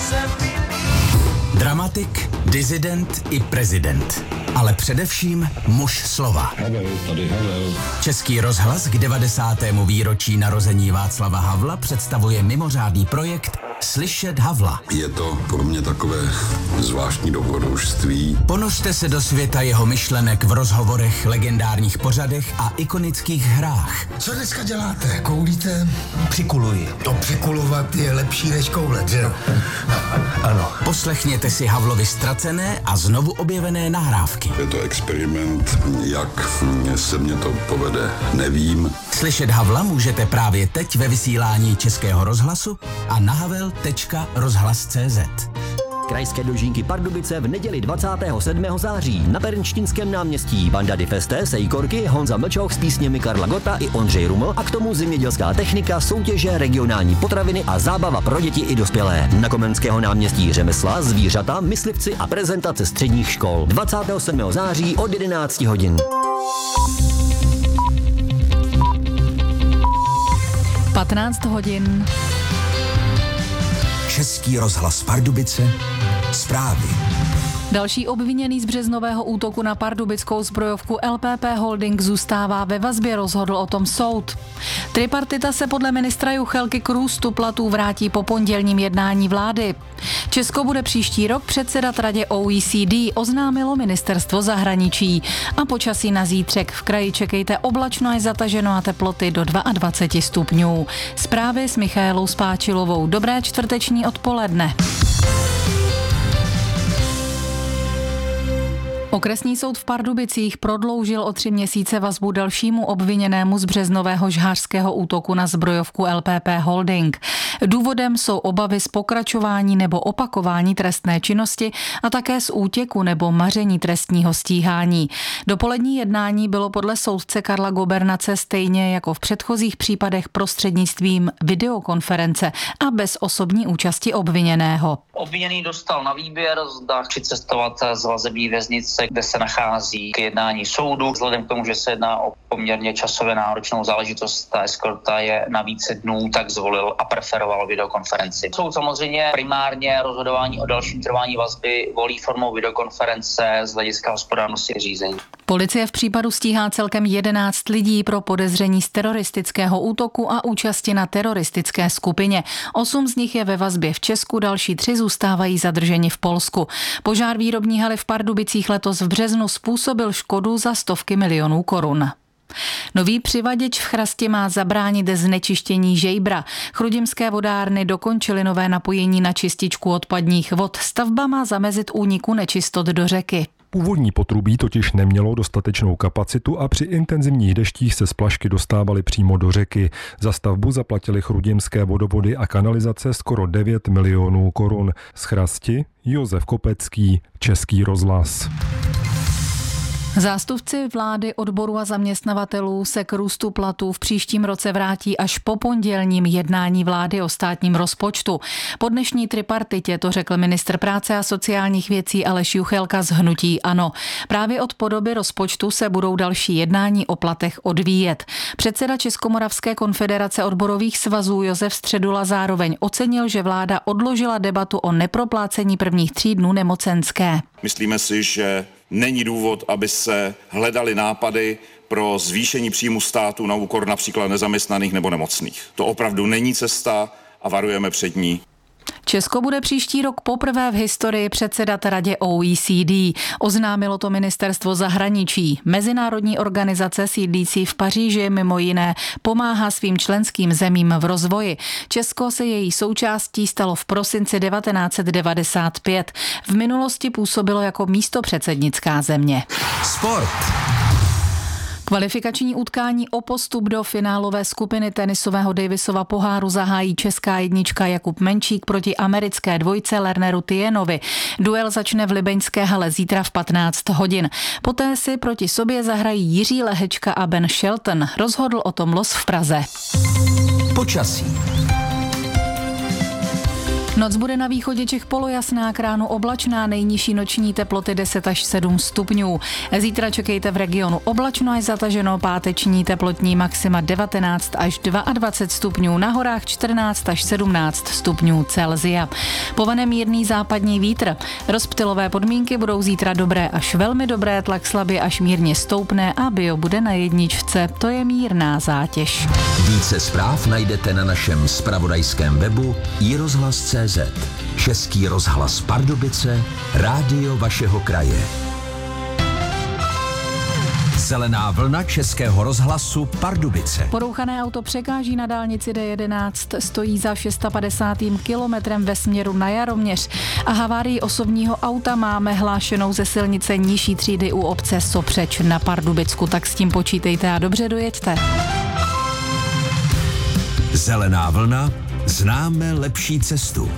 Dramatik, disident i prezident. Ale především muž slova. Havel, tady Havel. Český rozhlas k 90. výročí narození Václava Havla představuje mimořádný projekt Slyšet Havla. Je to pro mě takové zvláštní dobrodružství. Ponořte se do světa jeho myšlenek v rozhovorech, legendárních pořadech a ikonických hrách. Co dneska děláte? Koulíte? Přikuluji. To přikulovat je lepší než koulet, že? Ano. Poslechněte si Havlovi ztracené a znovu objevené nahrávky. Je to experiment, jak se mě to povede, nevím. Slyšet Havla můžete právě teď ve vysílání Českého rozhlasu a na havel.rozhlas.cz. Krajské dožínky Pardubice v neděli 27. září na Pernštínském náměstí. Banda Di Feste, Sejkorky, Honza Mlčoch s písněmi Karla Gota i Ondřej Ruml a k tomu zemědělská technika, soutěže, regionální potraviny a zábava pro děti i dospělé. Na Komenského náměstí řemesla, zvířata, myslivci a prezentace středních škol. 27. září od 11 hodin. hodin. Český rozhlas Pardubice, zprávy. Další obviněný z březnového útoku na pardubickou zbrojovku LPP Holding zůstává ve vazbě, rozhodl o tom soud. Tripartita se podle ministra Juchelky k růstu platů vrátí po pondělním jednání vlády. Česko bude příští rok předsedat radě OECD, oznámilo ministerstvo zahraničí. A počasí na zítřek v kraji čekejte oblačno až zataženo a teploty do 22 stupňů. Zprávy s Michaelou Spáčilovou. Dobré čtvrteční odpoledne. Okresní soud v Pardubicích prodloužil o 3 měsíce vazbu dalšímu obviněnému z březnového žhářského útoku na zbrojovku LPP Holding. Důvodem jsou obavy z pokračování nebo opakování trestné činnosti a také z útěku nebo maření trestního stíhání. Dopolední jednání bylo podle soudce Karla Gobernace stejně jako v předchozích případech prostřednictvím videokonference a bez osobní účasti obviněného. Obviněný dostal na výběr, zda chce cestovat z vazební věznice, kde se nachází k jednání soudu. Vzhledem k tomu, že se jedná o poměrně časově náročnou záležitost, ta eskorta je na více dnů, tak zvolil a preferoval videokonferenci. Soud samozřejmě primárně rozhodování o dalším trvání vazby volí formou videokonference z hlediska hospodárnosti řízení. Policie v případu stíhá celkem 11 lidí pro podezření z teroristického útoku a účasti na teroristické skupině. 8 z nich je ve vazbě v Česku, další 3 zůstávají zadrženi v Polsku. Požár výrobní haly v Pardubicích letos v březnu způsobil škodu za stovky milionů korun. Nový přivaděč v Chrastě má zabránit znečištění žejbra. Chrudimské vodárny dokončily nové napojení na čističku odpadních vod. Stavba má zamezit úniku nečistot do řeky. Původní potrubí totiž nemělo dostatečnou kapacitu a při intenzivních deštích se splašky dostávaly přímo do řeky. Za stavbu zaplatili chrudimské vodovody a kanalizace skoro 9 milionů korun. Z Chrasti Josef Kopecký, Český rozhlas. Zástupci vlády, odboru a zaměstnavatelů se k růstu platů v příštím roce vrátí až po pondělním jednání vlády o státním rozpočtu. Po dnešní tripartitě to řekl ministr práce a sociálních věcí Aleš Juchelka z hnutí ANO. Právě od podoby rozpočtu se budou další jednání o platech odvíjet. Předseda Českomoravské konfederace odborových svazů Josef Středula zároveň ocenil, že vláda odložila debatu o neproplácení prvních 3 dnů nemocenské. Myslíme si, že není důvod, aby se hledaly nápady pro zvýšení příjmu státu na úkor například nezaměstnaných nebo nemocných. To opravdu není cesta a varujeme před ní. Česko bude příští rok poprvé v historii předsedat radě OECD. Oznámilo to ministerstvo zahraničí. Mezinárodní organizace sídlící v Paříži mimo jiné pomáhá svým členským zemím v rozvoji. Česko se její součástí stalo v prosinci 1995. V minulosti působilo jako místopředsednická země. Sport. Kvalifikační utkání o postup do finálové skupiny tenisového Davisova poháru zahájí česká jednička Jakub Menčík proti americké dvojce Lerneru Tienovi. Duel začne v libeňské hale zítra v 15 hodin. Poté si proti sobě zahrají Jiří Lehečka a Ben Shelton. Rozhodl o tom los v Praze. Počasí. Noc bude na východě Čech polojasná, k ránu oblačná, nejnižší noční teploty 10 až 7 stupňů. Zítra čekejte v regionu oblačno až zataženo, páteční teplotní maxima 19 až 22 stupňů, na horách 14 až 17 stupňů Celsia. Povane mírný západní vítr. Rozptylové podmínky budou zítra dobré až velmi dobré, tlak slabě až mírně stoupne a bio bude na jedničce, to je mírná zátěž. Více zpráv najdete na našem zpravodajském webu iRozhlas.cz. Český rozhlas Pardubice, rádio vašeho kraje. Zelená vlna Českého rozhlasu Pardubice. Porouchané auto překáží na dálnici D11, stojí za 650. kilometrem ve směru na Jaroměř a havárii osobního auta máme hlášenou ze silnice nižší třídy u obce Sopřeč na Pardubicku, tak s tím počítejte a dobře dojeďte. Zelená vlna, známe lepší cestu.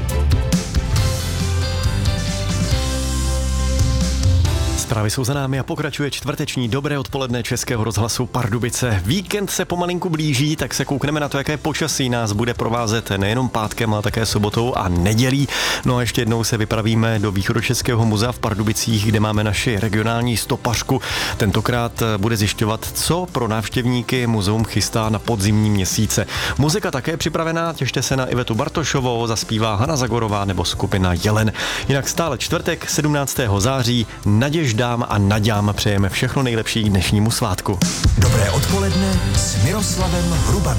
Zprávy jsou za námi a pokračuje čtvrteční dobré odpoledne Českého rozhlasu Pardubice. Víkend se pomalinku blíží, tak se koukneme na to, jaké počasí nás bude provázet nejenom pátkem, ale také sobotou a nedělí. No a ještě jednou se vypravíme do Východočeského muzea v Pardubicích, kde máme naši regionální stopařku. Tentokrát bude zjišťovat, co pro návštěvníky muzeum chystá na podzimní měsíce. Muzika také připravená, těšte se na Ivetu Bartošovou, zaspívá Hana Zagorová nebo skupina Jelen. Jinak stále čtvrtek 17. září Naděždám a Naďám přejeme všechno nejlepší k dnešnímu svátku. Dobré odpoledne s Miroslavem Hrubanem.